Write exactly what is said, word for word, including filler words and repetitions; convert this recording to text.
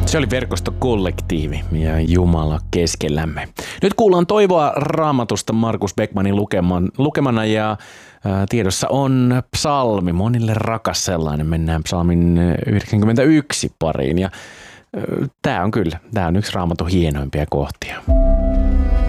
Se oli Verkostokollektiivi ja Jumala keskellämme. Nyt kuullaan toivoa Raamatusta Markus Beckmannin lukeman, lukemana ja ää, tiedossa on psalmi, monille rakas sellainen. Mennään psalmin yhdeksänkymmentäyksi pariin ja tämä on kyllä, tämä on yksi Raamatun hienoimpia kohtia.